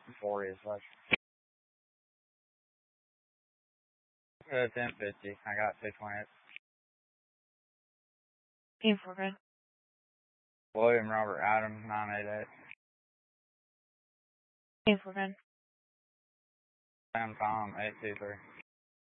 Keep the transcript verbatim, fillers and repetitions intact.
forty is like. Uh, ten fifty. I got six twenty. Team for good. William Robert Adams, nine eight eight. Team for good. Sam Tom, eight two three.